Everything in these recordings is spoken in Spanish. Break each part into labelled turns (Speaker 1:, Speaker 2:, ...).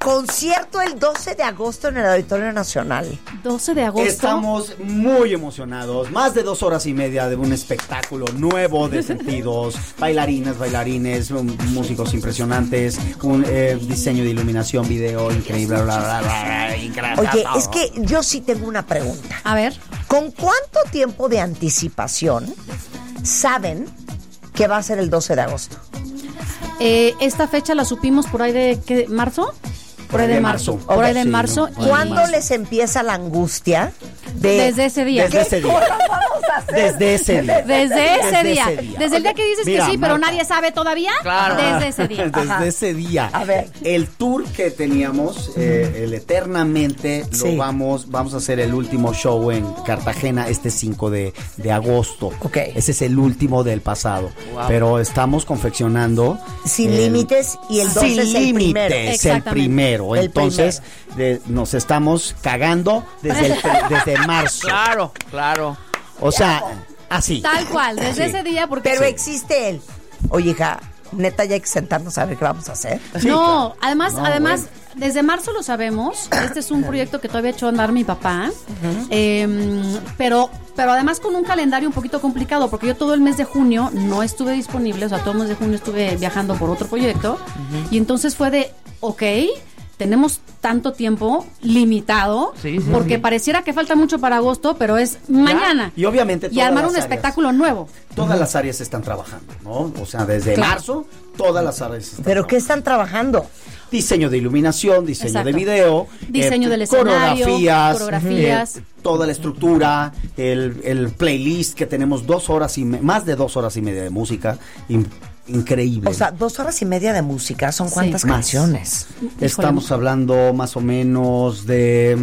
Speaker 1: Concierto el 12 de agosto en el Auditorio Nacional.
Speaker 2: 12 de agosto.
Speaker 3: Estamos muy emocionados. Más de 2 horas y media de un espectáculo nuevo de sentidos. Bailarines, músicos impresionantes, un diseño de iluminación, video increíble. Increíble.
Speaker 1: Oye, es que yo sí tengo una pregunta.
Speaker 2: A ver.
Speaker 1: ¿Con cuánto tiempo de anticipación saben que va a ser el 12 de agosto?
Speaker 2: Esta fecha la supimos por ahí de ¿qué, marzo? Por ahí de marzo. Por ahí de marzo.
Speaker 1: ¿Cuándo les empieza la angustia?
Speaker 2: Desde ese día.
Speaker 3: Desde ese día. Desde ese día.
Speaker 2: Desde el día que dices
Speaker 3: Mira,
Speaker 2: que sí, pero
Speaker 3: Marta,
Speaker 2: nadie sabe todavía.
Speaker 4: Claro.
Speaker 2: Desde ese día.
Speaker 3: Desde ese día.
Speaker 1: A ver.
Speaker 3: El tour que teníamos, el Eternamente,
Speaker 1: Sí.
Speaker 3: vamos a hacer el último show en Cartagena este 5 de agosto.
Speaker 1: Ok.
Speaker 3: Ese es el último del pasado.
Speaker 4: Wow.
Speaker 3: Pero estamos confeccionando.
Speaker 1: Sin límites y el 12
Speaker 3: Sin
Speaker 1: es el primero.
Speaker 3: límites, el
Speaker 2: Exactamente.
Speaker 3: primero.
Speaker 1: El
Speaker 3: Entonces, nos estamos cagando desde marzo.
Speaker 4: Claro.
Speaker 3: O sea, así.
Speaker 2: Tal cual, desde
Speaker 3: Sí.
Speaker 2: ese día, porque.
Speaker 1: Pero existe él. Oye, hija, neta, ya hay que sentarnos a ver qué vamos a hacer.
Speaker 3: Sí,
Speaker 2: no,
Speaker 3: claro.
Speaker 2: además,
Speaker 3: Bueno.
Speaker 2: desde marzo lo sabemos. Este es un proyecto que todavía echó a andar mi papá. Pero además con un calendario un poquito complicado, porque yo todo el mes de junio no estuve disponible, o sea, todo el mes de junio estuve viajando por otro proyecto. Y entonces fue de, ok, tenemos tanto tiempo limitado,
Speaker 4: Sí, sí,
Speaker 2: porque
Speaker 4: sí.
Speaker 2: pareciera que falta mucho para agosto, pero es mañana.
Speaker 3: Y obviamente
Speaker 2: Y
Speaker 3: todas
Speaker 2: armar
Speaker 3: las
Speaker 2: un
Speaker 3: áreas.
Speaker 2: espectáculo nuevo.
Speaker 3: Todas las áreas están trabajando, ¿no? O sea, desde
Speaker 2: Claro.
Speaker 3: marzo, todas las áreas están
Speaker 1: ¿Pero qué
Speaker 3: trabajando.
Speaker 1: están trabajando?
Speaker 3: Diseño de iluminación, diseño
Speaker 2: Exacto.
Speaker 3: de video,
Speaker 2: Diseño del escenario,
Speaker 3: coreografías, toda la estructura, el playlist que tenemos más de 2 horas y media de música, increíble.
Speaker 1: O sea, 2 horas y media de música, ¿son cuántas
Speaker 2: Sí.
Speaker 3: Más.
Speaker 1: canciones?
Speaker 3: Estamos hablando más o menos de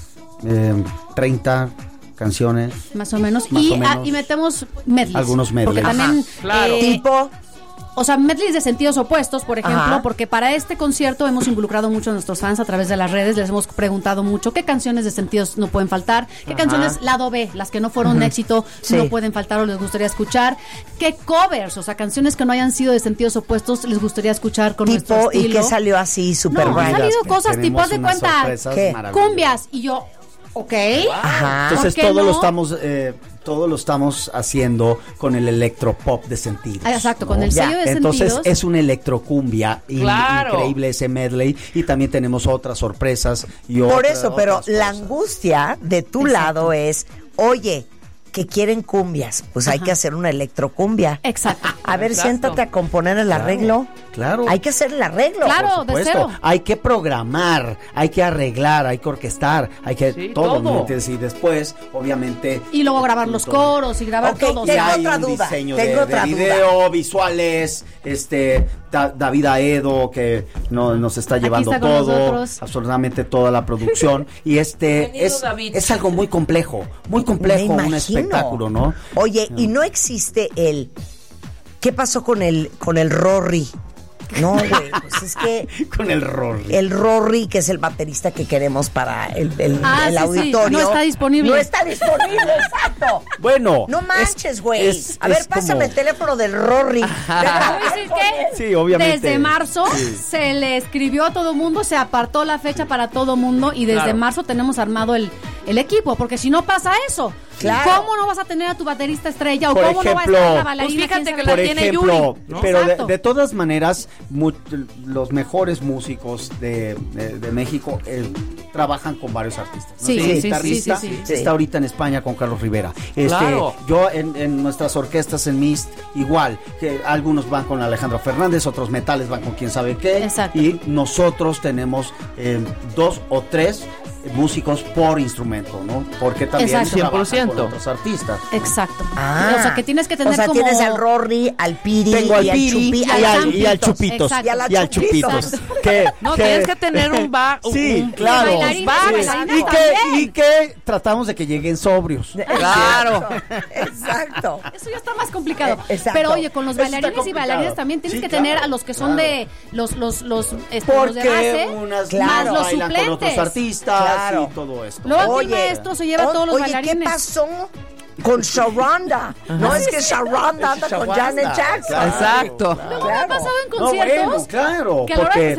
Speaker 3: 30 canciones.
Speaker 2: Más o menos.
Speaker 3: Más o menos.
Speaker 2: Y metemos medleys.
Speaker 3: Algunos medleys.
Speaker 2: Porque
Speaker 3: Ajá,
Speaker 2: también.
Speaker 4: claro.
Speaker 1: Tipo,
Speaker 2: O sea, medleys de sentidos opuestos, por ejemplo,
Speaker 1: Ajá.
Speaker 2: porque para este concierto hemos involucrado mucho a nuestros fans a través de las redes. Les hemos preguntado mucho qué canciones de sentidos no pueden faltar, qué canciones lado B, las que no fueron éxito,
Speaker 1: Sí.
Speaker 2: no pueden faltar o les gustaría escuchar, qué covers, o sea, canciones que no hayan sido de sentidos opuestos les gustaría escuchar con nuestro
Speaker 1: tipo, ¿y
Speaker 2: estilo.
Speaker 1: qué salió así, super
Speaker 2: No, han
Speaker 1: right?
Speaker 2: salido cosas tipo,
Speaker 3: Tenemos
Speaker 2: haz de
Speaker 3: unas
Speaker 2: cuenta,
Speaker 3: sorpresas
Speaker 1: ¿Qué?
Speaker 3: maravillosas.
Speaker 2: cumbias, y yo, ok.
Speaker 1: Ajá.
Speaker 3: Entonces
Speaker 2: ¿por qué
Speaker 3: todo
Speaker 2: no?
Speaker 3: todo lo estamos haciendo con el electropop de sentidos.
Speaker 2: Ah, exacto, con el
Speaker 1: Ya.
Speaker 2: sello de
Speaker 3: Entonces
Speaker 2: sentidos.
Speaker 3: es una electrocumbia
Speaker 4: Claro.
Speaker 3: increíble ese medley, y también tenemos otras sorpresas y
Speaker 1: Por
Speaker 3: otras
Speaker 1: eso, pero
Speaker 3: cosas.
Speaker 1: la angustia de tu
Speaker 2: Exacto.
Speaker 1: lado es, oye, que quieren cumbias, pues hay que hacer una electrocumbia.
Speaker 2: Exacto.
Speaker 1: A ver,
Speaker 4: Exacto.
Speaker 1: siéntate a componer el arreglo.
Speaker 3: Claro.
Speaker 1: Hay que hacer el arreglo.
Speaker 2: Claro.
Speaker 3: Por
Speaker 2: de
Speaker 3: supuesto.
Speaker 2: cero.
Speaker 3: Hay que programar, hay que arreglar, hay que orquestar, hay que
Speaker 4: Sí,
Speaker 3: todo,
Speaker 4: todo.
Speaker 3: ¿me entiendes? Y después, obviamente,
Speaker 2: Y luego grabar los coros y grabar
Speaker 1: Ok,
Speaker 2: todo. o
Speaker 1: tengo
Speaker 2: sea,
Speaker 3: hay
Speaker 1: otra
Speaker 3: un
Speaker 1: duda,
Speaker 3: diseño
Speaker 1: tengo
Speaker 3: de
Speaker 1: otra
Speaker 3: video, visuales, David Aedo, que nos está llevando
Speaker 2: está con
Speaker 3: todo,
Speaker 2: nosotros.
Speaker 3: absolutamente toda la producción, y
Speaker 4: Bienvenido, David.
Speaker 3: es algo muy complejo,
Speaker 1: Me
Speaker 3: un
Speaker 1: imagino.
Speaker 3: espectáculo, ¿no?
Speaker 1: Oye, y no existe ¿qué pasó con el Rory? No, güey, pues es que
Speaker 3: Con el Rory.
Speaker 1: el Rory, que es el baterista que queremos para el
Speaker 2: Ah, sí, sí.
Speaker 1: auditorio.
Speaker 2: No está disponible.
Speaker 1: No está disponible, exacto.
Speaker 3: Bueno.
Speaker 1: No manches, güey.
Speaker 3: es
Speaker 1: A ver,
Speaker 3: como-
Speaker 1: pásame el teléfono del Rory.
Speaker 2: Te voy a decir que
Speaker 3: Sí, obviamente.
Speaker 2: desde marzo
Speaker 3: Sí.
Speaker 2: se le escribió a todo mundo, se apartó la fecha para todo mundo y desde
Speaker 4: Claro.
Speaker 2: marzo tenemos armado el equipo, porque si no pasa eso,
Speaker 1: Claro.
Speaker 2: ¿cómo no vas a tener a tu baterista estrella o
Speaker 3: Por
Speaker 2: cómo no va a
Speaker 3: ejemplo,
Speaker 2: estar la
Speaker 4: pues
Speaker 2: bailarina?
Speaker 4: fíjate
Speaker 2: quién
Speaker 4: que
Speaker 2: sabe?
Speaker 4: la
Speaker 3: Por
Speaker 4: tiene
Speaker 3: ejemplo,
Speaker 4: Yuri, ¿no?
Speaker 3: pero
Speaker 2: Exacto.
Speaker 3: de todas maneras, los mejores músicos de México trabajan con varios artistas, ¿no?
Speaker 2: Sí,
Speaker 3: El
Speaker 2: sí, sí,
Speaker 3: guitarrista
Speaker 2: sí, sí,
Speaker 1: sí.
Speaker 3: está ahorita en España con Carlos Rivera.
Speaker 4: Claro.
Speaker 3: Yo en nuestras orquestas en MIST, igual, que algunos van con Alejandro Fernández, otros metales van con quién sabe qué.
Speaker 2: Exacto.
Speaker 3: Y nosotros tenemos 2 o 3 músicos por instrumento, ¿no? Porque también
Speaker 2: Exacto.
Speaker 3: trabajan
Speaker 4: 100%.
Speaker 3: con otros artistas.
Speaker 2: Exacto.
Speaker 1: Ah.
Speaker 2: O sea, que tienes que tener
Speaker 1: o sea,
Speaker 2: como...
Speaker 1: tienes al Rory, al Piri,
Speaker 3: Tengo al
Speaker 1: y al
Speaker 3: Piri
Speaker 1: Chupi,
Speaker 3: y al Chupitos.
Speaker 2: Exacto.
Speaker 1: Y a la
Speaker 3: Y al
Speaker 1: Chupitos.
Speaker 3: Chupitos. Que,
Speaker 4: No, tienes que tener un bar.
Speaker 3: Sí, claro.
Speaker 2: bailarines,
Speaker 3: Sí.
Speaker 2: bailarinas
Speaker 3: Y
Speaker 2: también.
Speaker 3: que tratamos de que lleguen sobrios.
Speaker 4: Claro.
Speaker 1: Exacto.
Speaker 2: Eso ya está más complicado.
Speaker 1: Exacto.
Speaker 2: Pero oye, con los
Speaker 3: Eso está
Speaker 2: bailarines y
Speaker 3: complicado.
Speaker 2: bailarinas también tienes
Speaker 3: Sí,
Speaker 2: que
Speaker 3: claro,
Speaker 2: tener a los que son
Speaker 3: claro.
Speaker 2: de los de
Speaker 3: Porque
Speaker 2: base,
Speaker 3: unas
Speaker 1: Claro.
Speaker 2: más los
Speaker 3: bailan con otros
Speaker 2: suplentes.
Speaker 3: artistas
Speaker 1: Claro.
Speaker 3: y todo esto.
Speaker 2: Luego aquí el maestro se lleva a todos los
Speaker 1: oye,
Speaker 2: bailarines.
Speaker 1: ¿qué pasó con Sharonda? No, es que Sharonda anda con
Speaker 3: Sharonda,
Speaker 1: Janet Jackson.
Speaker 3: claro,
Speaker 4: Exacto.
Speaker 3: claro.
Speaker 2: Luego me ha pasado en
Speaker 3: No,
Speaker 2: conciertos
Speaker 3: bueno, claro,
Speaker 2: que a la hora
Speaker 3: porque
Speaker 2: de